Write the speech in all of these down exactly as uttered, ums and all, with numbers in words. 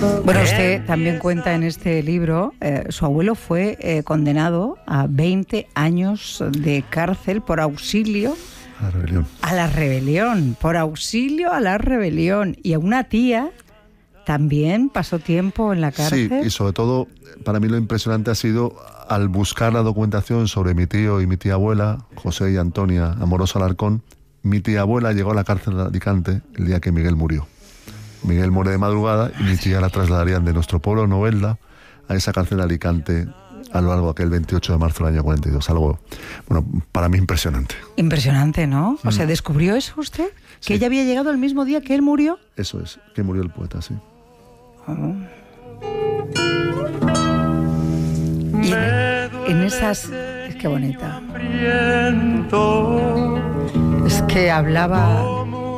Bueno, usted también cuenta en este libro, eh, su abuelo fue eh, condenado a veinte años de cárcel por auxilio a la rebelión. A la rebelión, por auxilio a la rebelión. Y a una tía también pasó tiempo en la cárcel. Sí, y sobre todo, para mí lo impresionante ha sido al buscar la documentación sobre mi tío y mi tía abuela, José y Antonia Amoroso Alarcón. Mi tía abuela llegó a la cárcel de Alicante el día que Miguel murió. Miguel muere de madrugada y mi tía la trasladarían de nuestro pueblo, Novelda, a esa cárcel de Alicante a lo largo de aquel veintiocho de marzo del año cuarenta y dos. Algo, bueno, para mí impresionante. Impresionante, ¿no? O Mm. sea, ¿descubrió eso usted? ¿Que Sí. ella había llegado el mismo día que él murió? Eso es, que murió el poeta, sí. Oh. Y en, en esas... Es que bonita. Es que hablaba...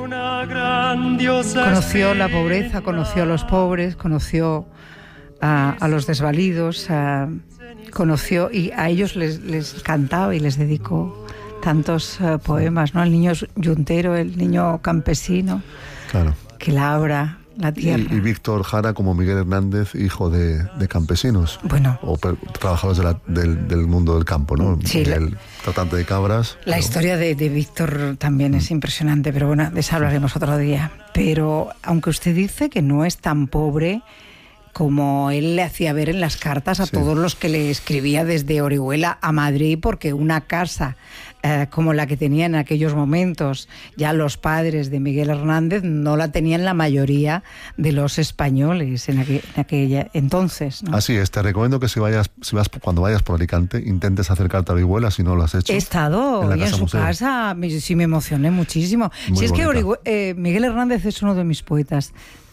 Conoció la pobreza, conoció a los pobres, conoció a, a los desvalidos, a, conoció y a ellos les, les cantaba y les dedicó tantos uh, poemas, ¿no? El niño yuntero, el niño campesino, Claro. que labra la tierra. Y, y Víctor Jara como Miguel Hernández, hijo de, de campesinos. Bueno. O per, trabajadores de la, del, del mundo del campo, ¿no? Sí, Miguel, la, tratante de cabras. La pero... historia de, de Víctor también mm. es impresionante, pero bueno, de eso hablaremos otro día. Pero aunque usted dice que no es tan pobre como él le hacía ver en las cartas a sí. todos los que le escribía desde Orihuela a Madrid, porque una casa eh, como la que tenía en aquellos momentos ya los padres de Miguel Hernández no la tenían la mayoría de los españoles en, aqu en aquella entonces, ¿no? Así es, te recomiendo que si vayas, si vas cuando vayas por Alicante intentes acercarte a Orihuela si no lo has hecho. He estado en, la y casa en su museo. casa, sí me emocioné muchísimo. Muy si es bonita. que Orihuela, eh, Miguel Hernández es uno de mis poetas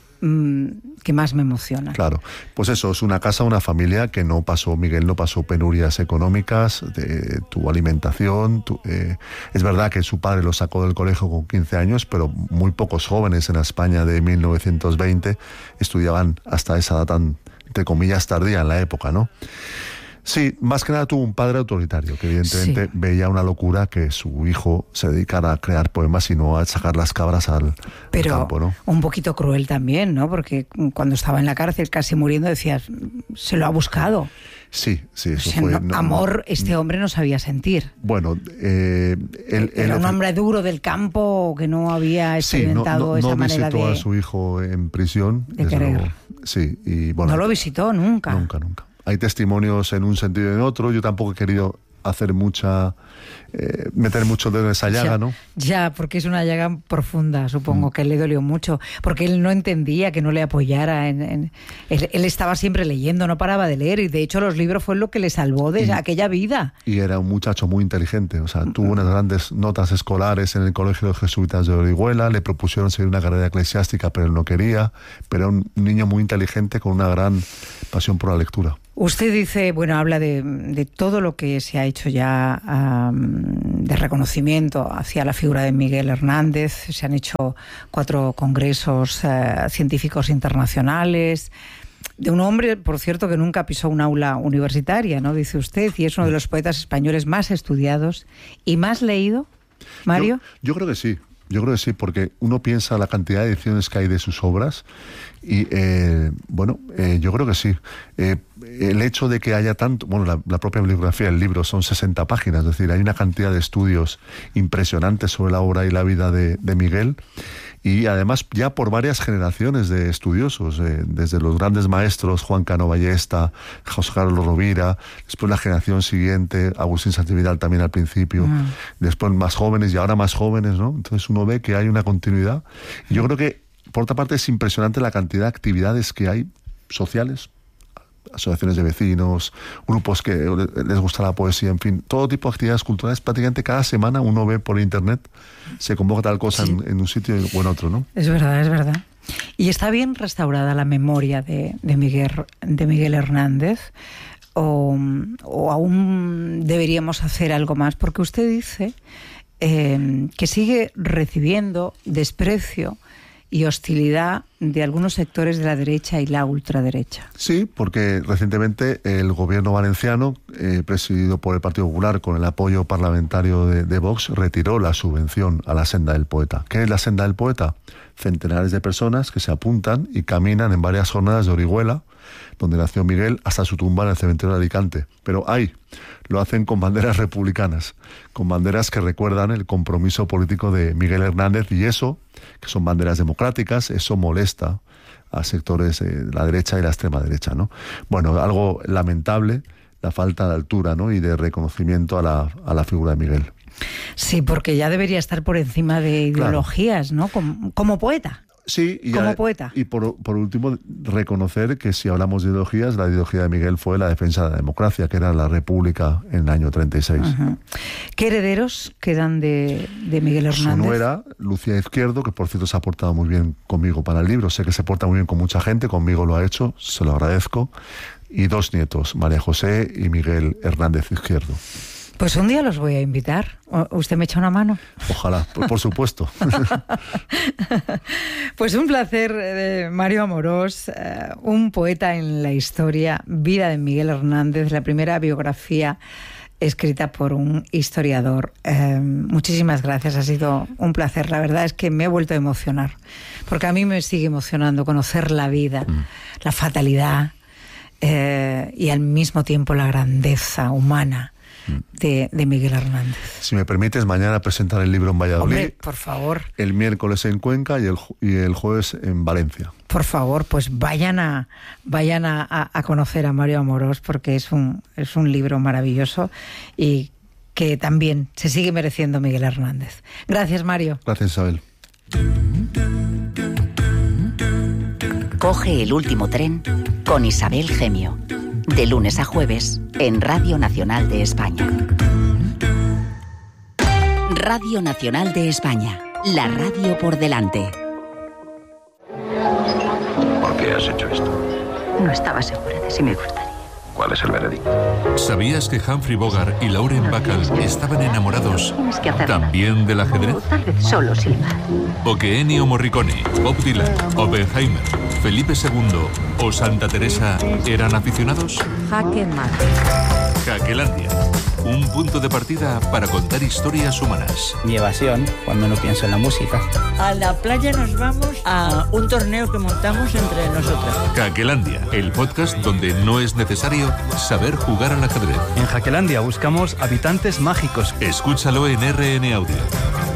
que más me emociona. Claro, pues eso, es una casa, una familia que no pasó, Miguel no pasó penurias económicas, de, tuvo alimentación, tu, eh, es verdad que su padre lo sacó del colegio con quince años, pero muy pocos jóvenes en España de mil novecientos veinte estudiaban hasta esa edad tan, entre comillas, tardía en la época, ¿no? Sí, más que nada tuvo un padre autoritario que evidentemente sí. veía una locura que su hijo se dedicara a crear poemas y no a sacar las cabras al, Pero al campo, ¿no? Un poquito cruel también, ¿no? Porque cuando estaba en la cárcel casi muriendo decías, se lo ha buscado. Sí, sí, eso o sea, fue... No, no, amor este hombre no sabía sentir. Bueno, eh, él... Era él, un hombre duro del campo que no había experimentado sí, no, no, esa no manera de... No visitó a su hijo en prisión. De querer. Luego, sí, y bueno... No lo visitó nunca. Nunca, nunca. Hay testimonios en un sentido y en otro. Yo tampoco he querido hacer mucha... Eh, meter mucho dedo en esa llaga, ya, ¿no? Ya, porque es una llaga profunda, supongo, mm. que le dolió mucho. Porque él no entendía que no le apoyara. En, en, él, él estaba siempre leyendo, no paraba de leer. Y de hecho los libros fue lo que le salvó de y, aquella vida. Y era un muchacho muy inteligente. O sea, mm. tuvo unas grandes notas escolares en el Colegio de Jesuitas de Orihuela. Le propusieron seguir una carrera eclesiástica, pero él no quería. Pero era un niño muy inteligente con una gran pasión por la lectura. Usted dice, bueno, habla de, de todo lo que se ha hecho ya um, de reconocimiento hacia la figura de Miguel Hernández. Se han hecho cuatro congresos uh, científicos internacionales, de un hombre, por cierto, que nunca pisó un aula universitaria, ¿no? Dice usted, y es uno de los poetas españoles más estudiados y más leído, Mario. Yo, yo creo que sí. Yo creo que sí, porque uno piensa la cantidad de ediciones que hay de sus obras y, eh, bueno, eh, yo creo que sí. Eh, el hecho de que haya tanto, bueno, la, la propia bibliografía del libro son sesenta páginas, es decir, hay una cantidad de estudios impresionantes sobre la obra y la vida de, de Miguel, y además ya por varias generaciones de estudiosos, eh, desde los grandes maestros, Juan Cano Ballesta, José Carlos Rovira, después la generación siguiente, Agustín Sánchez Vidal también al principio, mm. después más jóvenes y ahora más jóvenes, ¿no? Entonces uno ve que hay una continuidad. Y yo creo que, por otra parte, es impresionante la cantidad de actividades que hay sociales, asociaciones de vecinos, grupos que les gusta la poesía, en fin, todo tipo de actividades culturales. Prácticamente cada semana uno ve por internet, se convoca tal cosa sí. en, en un sitio o en otro, ¿no? Es verdad, es verdad. ¿Y está bien restaurada la memoria de, de, Miguel, de Miguel Hernández? O, ¿O aún deberíamos hacer algo más? Porque usted dice eh, que sigue recibiendo desprecio y hostilidad de algunos sectores de la derecha y la ultraderecha. Sí, porque recientemente el gobierno valenciano, eh, presidido por el Partido Popular con el apoyo parlamentario de, de Vox, retiró la subvención a la Senda del Poeta. ¿Qué es la Senda del Poeta? Centenares de personas que se apuntan y caminan en varias jornadas de Orihuela, donde nació Miguel, hasta su tumba en el cementerio de Alicante. Pero ahí lo hacen con banderas republicanas, con banderas que recuerdan el compromiso político de Miguel Hernández, y eso, que son banderas democráticas, eso molesta a sectores de la derecha y la extrema derecha, ¿no? Bueno, algo lamentable, la falta de altura, ¿no?, y de reconocimiento a la, a la figura de Miguel. Sí, porque ya debería estar por encima de ideologías, claro, ¿no? Como, como poeta. Sí, y, como ya, poeta. Y por, por último, reconocer que si hablamos de ideologías, la ideología de Miguel fue la defensa de la democracia, que era la República en el año treinta y seis. Uh-huh. ¿Qué herederos quedan de, de Miguel Hernández? Su nuera, Lucía Izquierdo, que por cierto se ha portado muy bien conmigo para el libro. Sé que se porta muy bien con mucha gente, conmigo lo ha hecho, se lo agradezco. Y dos nietos, María José y Miguel Hernández Izquierdo. Pues un día los voy a invitar. ¿Usted me echa una mano? Ojalá, por, por supuesto. Pues un placer, eh, Mario Amorós, eh, un poeta en la historia, vida de Miguel Hernández, la primera biografía escrita por un historiador. Eh, muchísimas gracias, ha sido un placer. La verdad es que me he vuelto a emocionar, porque a mí me sigue emocionando conocer la vida, mm. la fatalidad eh, y al mismo tiempo la grandeza humana De, de Miguel Hernández. Si me permites, mañana presentar el libro en Valladolid. Hombre, por favor. El miércoles en Cuenca y el, y el jueves en Valencia. Por favor, pues vayan a vayan a, a conocer a Mario Amorós, porque es un, es un libro maravilloso y que también se sigue mereciendo Miguel Hernández. Gracias, Mario. Gracias, Isabel. Coge el último tren con Isabel Gemio. De lunes a jueves en Radio Nacional de España. Radio Nacional de España, la radio por delante. ¿Por qué has hecho esto? No estaba segura de si me gustaría. ¿Cuál es el veredicto? ¿Sabías que Humphrey Bogart y Lauren Bacall estaban enamorados también del ajedrez? O tal vez solo silbar. ¿O que Ennio Morricone, Bob Dylan, Oppenheimer, Felipe segundo o Santa Teresa eran aficionados? Jaque mate. Jaquelandia, un punto de partida para contar historias humanas. Mi evasión, cuando no pienso en la música. A la playa nos vamos a un torneo que montamos entre nosotras. Jaquelandia, el podcast donde no es necesario saber jugar al ajedrez. En Jaquelandia buscamos habitantes mágicos. Escúchalo en R N Audio.